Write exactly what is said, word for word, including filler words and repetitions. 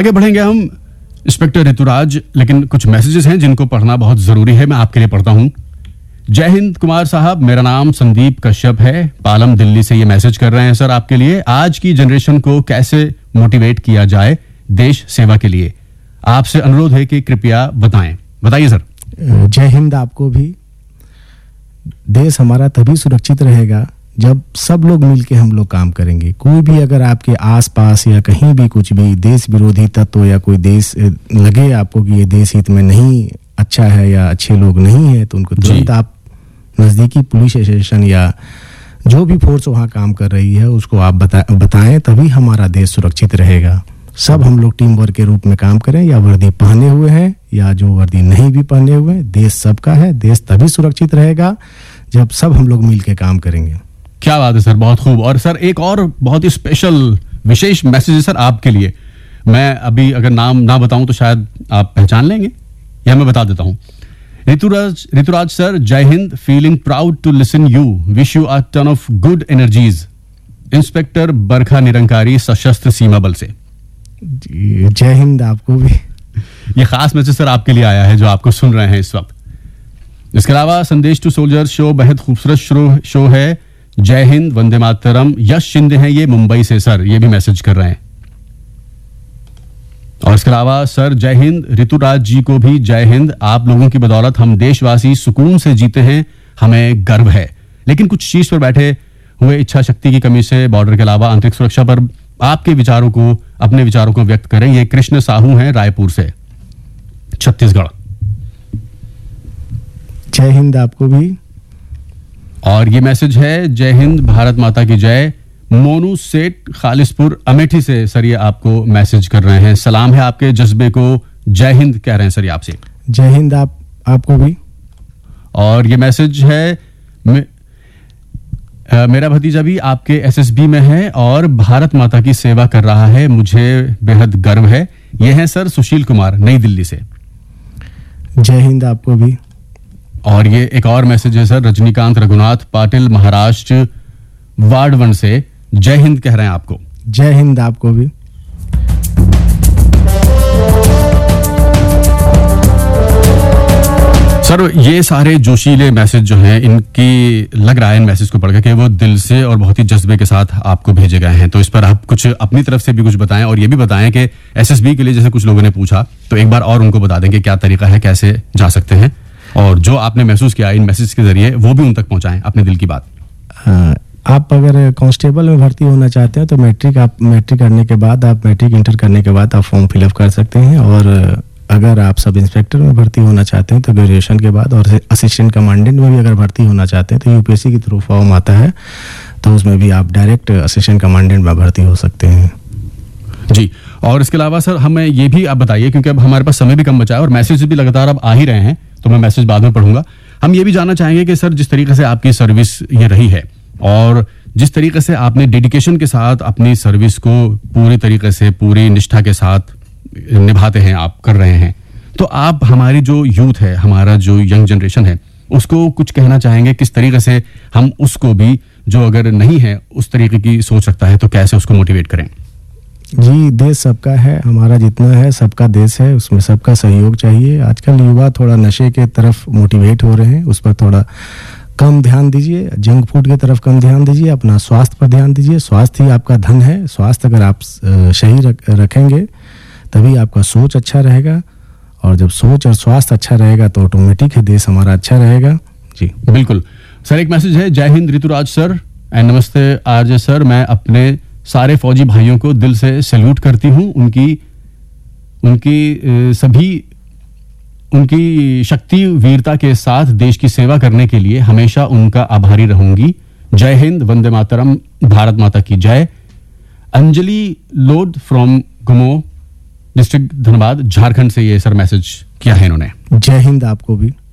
आगे बढ़ेंगे हम इंस्पेक्टर ऋतुराज, लेकिन कुछ मैसेजेस हैं जिनको पढ़ना बहुत जरूरी है, मैं आपके लिए पढ़ता हूं। जय हिंद कुमार साहब, मेरा नाम संदीप कश्यप है, पालम दिल्ली से ये मैसेज कर रहे हैं सर आपके लिए। आज की जनरेशन को कैसे मोटिवेट किया जाए देश सेवा के लिए, आपसे अनुरोध है कि कृपया बताएं। बताइए सर। जय हिंद आपको भी। देश हमारा तभी सुरक्षित रहेगा जब सब लोग मिलके हम लोग काम करेंगे। कोई भी अगर आपके आसपास या कहीं भी कुछ भी देश विरोधी तत्व या कोई देश लगे आपको कि ये देश हित में नहीं अच्छा है या अच्छे लोग नहीं है, तो उनको तुरंत आप नजदीकी पुलिस स्टेशन या जो भी फोर्स वहाँ काम कर रही है उसको आप बता बताएं, तभी हमारा देश सुरक्षित रहेगा। सब हम लोग टीम वर्क के रूप में काम करें, या वर्दी पहने हुए हैं या जो वर्दी नहीं भी पहने हुए हैं, देश सबका है। देश तभी सुरक्षित रहेगा जब सब हम लोग मिल के काम करेंगे। क्या बात है सर, बहुत खूब। और सर एक और बहुत ही स्पेशल विशेष मैसेज है सर आपके लिए। मैं अभी अगर नाम ना बताऊं तो शायद आप पहचान लेंगे, या मैं बता देता हूं। ऋतुराज ऋतुराज सर, जय Hind, feeling proud to listen you, wish you a ton of good energies. Inspector बरखा निरंकारी, सशस्त्र सीमा बल से। जय हिंद आपको भी। ये खास मैसेज सर आपके लिए आया है जो आपको सुन रहे हैं इस वक्त। इसके अलावा संदेश टू सोल्जर्स शो बेहद खूबसूरत शो, शो है। जय हिंद, वंदे मातरम। यश शिंदे हैं ये मुंबई से सर, ये भी मैसेज कर रहे हैं। और इसके अलावा सर जय हिंद, ऋतुराज जी को भी जय हिंद। आप लोगों की बदौलत हम देशवासी सुकून से जीते हैं, हमें गर्व है। लेकिन कुछ शीर्ष पर बैठे हुए इच्छा शक्ति की कमी से बॉर्डर के अलावा आंतरिक सुरक्षा पर आपके विचारों को अपने विचारों को व्यक्त करें। ये कृष्ण साहू हैं रायपुर से, छत्तीसगढ़। जय हिंद आपको भी। और ये मैसेज है जय हिंद, भारत माता की जय। मोनू सेठ खालिसपुर अमेठी से सर ये आपको मैसेज कर रहे हैं। सलाम है आपके जज्बे को, जय हिंद कह रहे हैं सर ये आपसे। जय हिंद आप आपको भी। और ये मैसेज है मे, आ, मेरा भतीजा भी आपके एसएसबी में है और भारत माता की सेवा कर रहा है, मुझे बेहद गर्व है। ये हैं सर सुशील कुमार, नई दिल्ली से। जय हिंद आपको भी। और ये एक और मैसेज है sir Rajinikanth Raghunath Patil, Maharashtra ward one से। जय हिंद कह रहे हैं आपको। जय हिंद आपको भी। सर ये सारे जोशीले मैसेज जो हैं, इनकी लग रहा है इन मैसेज को पढ़कर कि वो दिल से और बहुत ही जज्बे के साथ आपको भेजे गए हैं। तो इस पर आप कुछ अपनी तरफ से भी कुछ बताएं, और ये भी बताएं कि एसएसबी के लिए जैसे कुछ लोगों ने पूछा, तो एक बार और उनको बता दें कि क्या तरीका है, कैसे जा सकते हैं, और जो आपने महसूस किया इन मैसेज के जरिए वो भी उन तक पहुंचाएं अपने दिल की बात। आ, आप अगर कांस्टेबल में भर्ती होना चाहते हैं तो मैट्रिक आप मैट्रिक करने के बाद आप मैट्रिक इंटर करने के बाद आप फॉर्म फिलअप कर सकते हैं। और अगर आप सब इंस्पेक्टर में भर्ती होना चाहते हैं तो ग्रेजुएशन के बाद, और असिस्टेंट कमांडेंट में भी अगर भर्ती होना चाहते हैं तो यूपीएससी के थ्रू फॉर्म आता है, तो उसमें भी आप डायरेक्ट असिस्टेंट कमांडेंट में भर्ती हो सकते हैं। जी। और इसके अलावा सर हमें ये भी आप बताइए, क्योंकि अब हमारे पास समय भी कम बचा है और मैसेज भी लगातार अब आ ही रहे हैं, तो मैं मैसेज बाद में पढ़ूंगा। हम ये भी जानना चाहेंगे कि सर जिस तरीके से आपकी सर्विस ये रही है और जिस तरीके से आपने डेडिकेशन के साथ अपनी सर्विस को पूरी तरीके से पूरी निष्ठा के साथ निभाते हैं, आप कर रहे हैं, तो आप हमारी जो यूथ है, हमारा जो यंग जनरेशन है, उसको कुछ कहना चाहेंगे किस तरीके से हम उसको भी, जो अगर नहीं है उस तरीके की सोच रखता है, तो कैसे उसको मोटिवेट करें? जी, देश सबका है, हमारा जितना है सबका देश है, उसमें सबका सहयोग चाहिए। आजकल युवा थोड़ा नशे के तरफ मोटिवेट हो रहे हैं, उस पर थोड़ा कम ध्यान दीजिए, जंक फूड की तरफ कम ध्यान दीजिए, अपना स्वास्थ्य पर ध्यान दीजिए। स्वास्थ्य ही आपका धन है। स्वास्थ्य अगर आप सही रख, रखेंगे तभी आपका सोच अच्छा रहेगा, और जब सोच और स्वास्थ्य अच्छा रहेगा तो ऑटोमेटिक है देश हमारा अच्छा रहेगा। जी बिल्कुल सर। एक मैसेज है, जय हिंद ऋतुराज सर एंड नमस्ते आरजे सर। मैं अपने सारे फौजी भाइयों को दिल से सैल्यूट करती हूँ। उनकी उनकी सभी उनकी शक्ति वीरता के साथ देश की सेवा करने के लिए हमेशा उनका आभारी रहूंगी। जय हिंद, वंदे मातरम, भारत माता की जय। Anjali load from Gumo district Dhanbad, Jharkhand से ये सर मैसेज किया है इन्होंने। जय हिंद आपको भी।